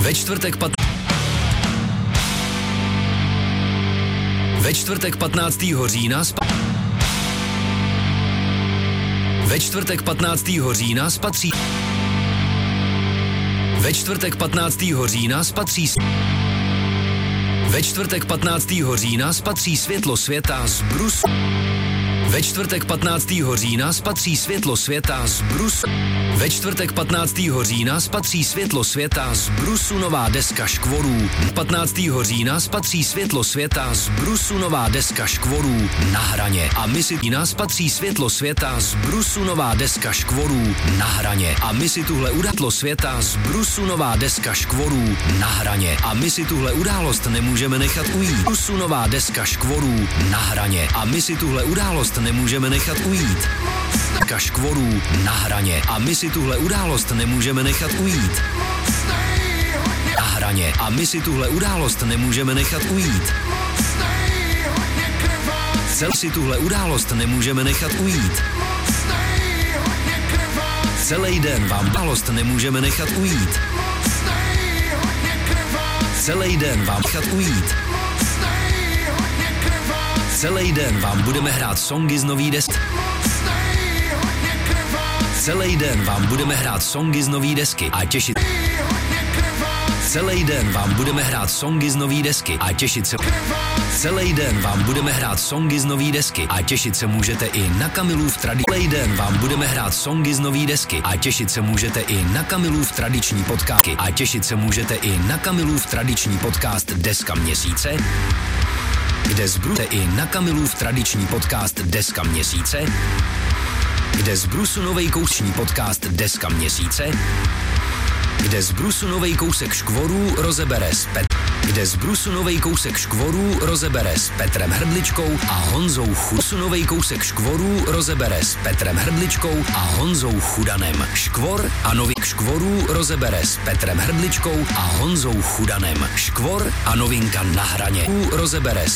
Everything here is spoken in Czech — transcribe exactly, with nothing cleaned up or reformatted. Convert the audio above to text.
Ve čtvrtek pat... Ve čtvrtek patnáctého října spa... Ve čtvrtek patnáctého října spatří... Ve čtvrtek patnáctého října spatří... Ve čtvrtek patnáctého října spatří světlo světa z Brusu. Ve čtvrtek patnáctého října spatří světlo světa z Brusu. Ve čtvrtek patnáctého října spatří světlo světa z Brusu nová deska škvorů. patnáctého října spatří světlo světa z Brusu nová deska škvorů Na hraně. A my si týna spatří světlo světa z Brusu nová deska škvorů Na hraně. A my si tuhle udatlo světa z Brusu nová deska škvorů Na hraně. A my si tuhle událost nemůžeme nechat ujít. Brusu nová deska škvorů Na hraně. A my si tuhle událost nemůžeme nechat ujít. Deska škvorů Na hraně. A my si tuhle událost nemůžeme nechat ujít. Na hraně. A my si tuhle událost nemůžeme nechat ujít. Cel si tuhle událost nemůžeme nechat ujít. Celý den vám událost nemůžeme nechat ujít. Celý den vám nechat ujít. Celý den vám budeme hrát songy z nový desky. Celý den vám budeme hrát songy z nový desky a těšit. Celý den vám budeme hrát songy z nový desky a těšit se. Celý den vám budeme hrát songy z nový desky a těšit se můžete i na Kamilův tradiční. Celý den vám budeme hrát songy z nový desky a těšit se můžete i na Kamilův tradiční podcast. A těšit se můžete i na Kamilův tradiční podcast Deska měsíce, kde zbrute i na Kamilův tradiční podcast Deska měsíce, kde z Brusu novej kouční podcast Deska měsíce, kde z Brusu novej kousek škvorů rozebere s Pet, kde z Brusu novej kousek škvorů rozebere s Petrem Hrdličkou a Honzou Chusu novej kousek škvorů rozebere s Petrem Hrdličkou a Honzou Chudanem. Škvor a nový škvorů rozebere s Petrem Hrdličkou a Honzou Chudanem. Škvor a novinka Na hraně rozebere s